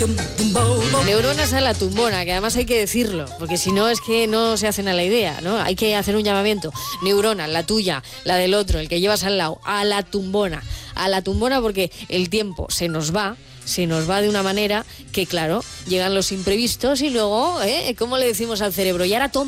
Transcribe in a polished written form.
Neuronas a la tumbona, que además hay que decirlo, porque si no es que no se hacen a la idea, ¿no? Hay que hacer un llamamiento. Neurona, la tuya, la del otro, el que llevas al lado, a la tumbona, porque el tiempo se nos va de una manera que, claro, llegan los imprevistos y luego, ¿cómo le decimos al cerebro? Y ahora toma.